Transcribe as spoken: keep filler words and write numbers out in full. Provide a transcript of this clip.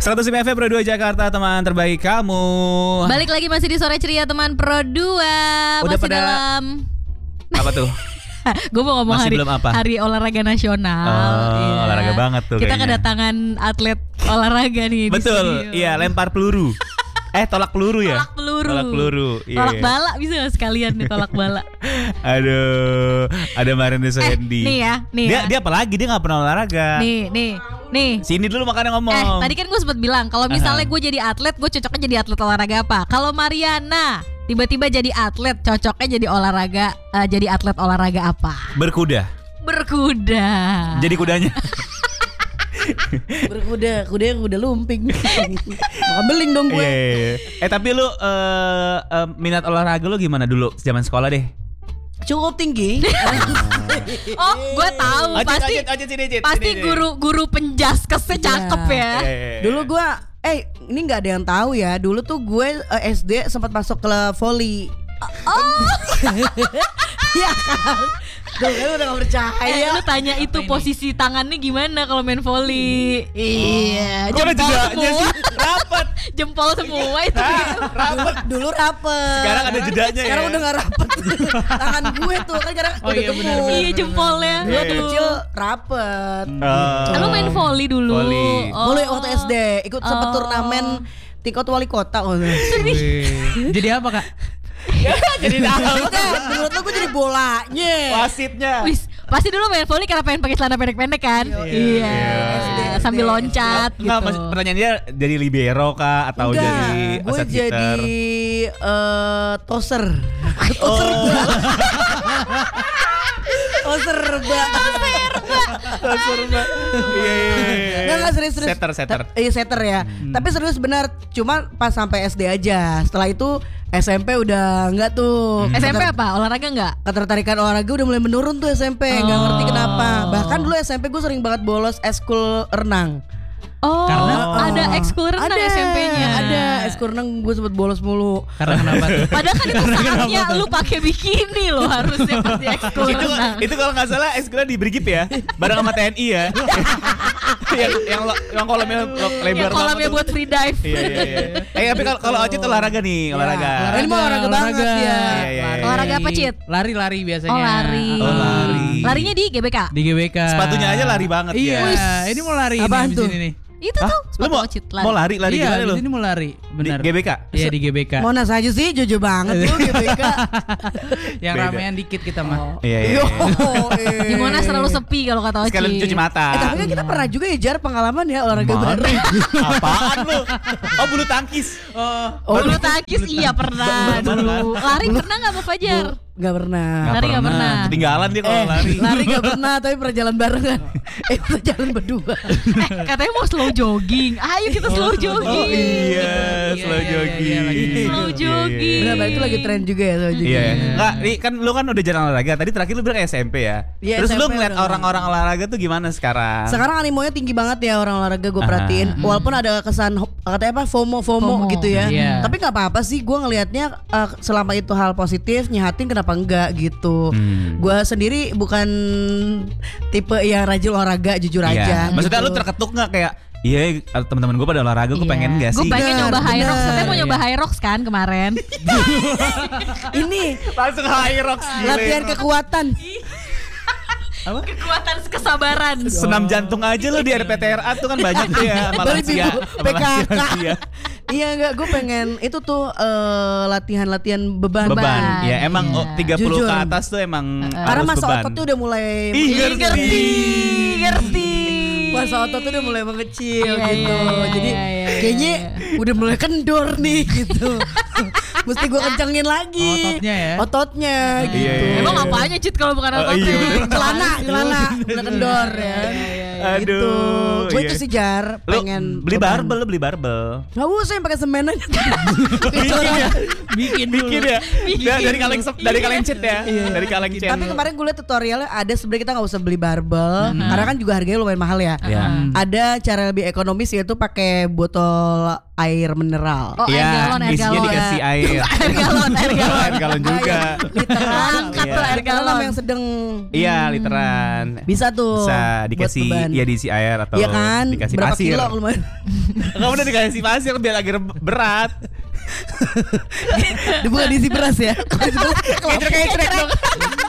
seratus lima F M Pro dua Jakarta, teman terbaik kamu. Balik lagi masih di Sore Ceria teman Pro dua. Udah Masih pada- dalam Apa tuh? gue mau ngomong Masih hari, belum apa? hari olahraga nasional. Oh, olahraga banget tuh Kita kayaknya. kedatangan atlet olahraga nih. Betul, di studio. iya lempar peluru. Eh tolak peluru ya? Tolak peluru. Tolak peluru. Iya. Tolak bala bisa gak sekalian nih tolak bala. Aduh, ada Mariana eh, Sohendi. nih ya, nih Dia ya. dia apalagi dia nggak pernah olahraga. Nih, nih, nih. Sini dulu makanya ngomong. Eh, tadi kan gue sempat bilang kalau misalnya Aha. gue jadi atlet, gue cocoknya jadi atlet olahraga apa? Kalau Mariana tiba-tiba jadi atlet, cocoknya jadi olahraga, eh, jadi atlet olahraga apa? Berkuda. Berkuda. Jadi kudanya. Berkuda, kuda kuda lumping. Makan beling dong gue. Iya, iya, iya. Eh tapi lu eh, eh, minat olahraga lu gimana dulu zaman sekolah deh? Cukup tinggi. Oh, gue tahu Ocit, pasti ocit, ocit, sini, Cit, pasti sini, sini. guru guru penjaskesnya cakep ya. Iya, iya, iya. Dulu gue, eh ini nggak ada yang tahu ya. Dulu tuh gue eh, S D sempat masuk ke volley. Oh, Iya kan? Tuh kan udah gak eh, percaya. lu tanya itu posisi tangannya gimana kalau main volley? Iya, Kok ada jempol jedanya semua, sih? Rapat. jempol semua itu. gitu. Dulu, dulu rapet. Sekarang ada jedanya Sekarang ya? udah gak rapet. Tangan gue tuh kan sekarang Oh udah iya, gemuk. benar-benar. Iya jempolnya. Dulu waktu Aduh. kecil rapet. Oh. Lu main volley dulu. Volley. Oh. Boleh waktu S D ikut sempet Oh. turnamen tingkat wali kota. Oh, Wih. Jadi apa kak? Jadi tahu. menurut lo gue jadi bolanya. Wasitnya. Wis, pasti dulu main volley karena pengen pakai celana pendek-pendek kan? Iya. S D, S D. Sambil loncat gitu. Enggak, mas- pertanyaan dia jadi libero kah atau Enggak, jadi gue outside jadi hitter? eh toser. Toser Oh. ba. Toser ba. Toser, Mbak. Iya, iya, iya. Enggak enggak serius serius. Setter, setter. Ta- Iya setter ya. Tapi serius benar, cuma pas sampai S D aja. Setelah itu S M P udah enggak tuh. S M P Keter- apa? Olahraga enggak? Ketertarikan olahraga udah mulai menurun tuh S M P. Enggak Oh. ngerti kenapa. Bahkan dulu S M P gue sering banget bolos eskul renang. Oh, Karena- ada ekskul renang Ada S M P-nya. Ada eskul renang gue sempet bolos mulu. Karena kenapa tuh? Padahal kan itu saatnya lu pakai bikini lo harusnya pas di ekskul itu renang. itu kalau nggak salah ekskulnya di Brigip ya, bareng sama T N I ya. yang yang lo- yang kolamnya lo- lebar Yang kolamnya banget buat tuh. free dive. Iya, iya, iya. Eh tapi kalau kalau Ocit olahraga nih, olahraga. Ya, ini mah olahraga banget ya. Iya, iya, iya. Olahraga apa, Cit? Lari-lari biasanya. Oh, lari. Oh, lari. Larinya di G B K. Di G B K. Sepatunya aja lari banget Iya. ya. Ini mau lari ini Apaan abis tuh? ini nih. Itu Hah? tuh Lu sepatu mau Ocit mau lari lari iya, gimana lu? abis ini mau lari. Benar. Di G B K? Iya di G B K. Monas aja sih, jojo banget lu G B K. Yang Beda. ramean dikit kita mah. Iya, iya, Yo, iya. Di Monas selalu sepi kalau kata Ocit. Sekalian cuci mata. Eh, tapi kan kita pernah juga ya Jar pengalaman ya olahraga Mana? bareng. Apaan lu? Oh, bulu tangkis. Oh, bulu tangkis iya pernah dulu. Lari pernah nggak Mas Fajar? Gak pernah. Lari nggak pernah. Ketinggalan dia kalau Eh, lari. lari gak pernah tapi pernah jalan barengan. Eh, kita jalan berdua. Eh, katanya mau slow jogging. Ayo kita slow jogging. Oh iya, Iya, slow iya, iya, jogging. iya, lagi. Slow jogging. Benar, itu lagi tren juga ya slow jogging. Iya, enggak, Ri, kan lu kan udah jarang olahraga. Tadi terakhir lu bilang S M P ya. Iya, Terus S M P lu ngeliat udah. orang-orang olahraga tuh gimana sekarang? Sekarang animonya tinggi banget ya orang olahraga gue Aha. perhatiin. Walaupun ada kesan hop- katanya apa FOMO FOMO, FOMO. gitu ya. Iya. Tapi nggak apa-apa sih. Gue ngelihatnya eh, selama itu hal positif, nyehatin kenapa enggak gitu. Hmm. Gue sendiri bukan tipe yang rajin olahraga, jujur Iya. aja. Maksudnya gitu. lu terketuk nggak kayak iya teman-teman gue pada olahraga, gue Iya. pengen nggak sih? Gue pengen Bener, nyoba high rocks. bener. Katanya mau nyoba high rocks kan kemarin. Ini Langsung high rocks gile. latihan kekuatan. Kekuatan kesabaran. Senam jantung aja lu di R P T R A tuh kan banyak tuh ya sama Dari lansia, Bibu, sama P K K. lansia-lansia. Iya enggak, gue pengen itu tuh eh, latihan-latihan beban. Beban. Ya emang Iya. oh, tiga puluh Jujur. ke atas tuh emang Karena harus masa beban. otot tuh udah mulai Ih, Ih, ngerti, ngerti. masa otot tuh udah mulai mengecil Iya, gitu. iya, iya, Jadi iya, iya, kayaknya iya. udah mulai kendor nih gitu. Mesti gue kencengin lagi Ototnya ya? Ototnya gitu. Iya, iya, Emang apanya Cit kalau bukan Oh, ototnya? iya, bener. Celana, celana udah kendor ya. Aduh, Gitu. Gue iya. itu sih Jar Lu pengen beli beban. barbel, lu beli barbel. Gak usah yang pakai semen aja. Bikin ya, Bikin dulu. bikin ya. Da- dari kaleng sep- dari kaleng cet ya, Iya. dari kaleng cet. Tapi kemarin gue liat tutorialnya ada sebenarnya kita nggak usah beli barbel karena kan juga harganya lumayan mahal ya. Iya. Ada cara lebih ekonomis yaitu pakai botol air mineral. Oh, air Iya, galon, air isinya galon. dikasih air. Air galon, air galon. Air galon juga. Literan, Angkat Iya. tuh air air galon galon. yang sedang Iya, literan. bisa tuh Bisa buat dikasih beban. Iya diisi air atau Iya kan? dikasih Berapa pasir. kilo lumayan. Kamu udah dikasih pasir biar lagi berat. Bukan diisi beras ya. Kalau diisi beras, Kecrek-kecrek dong.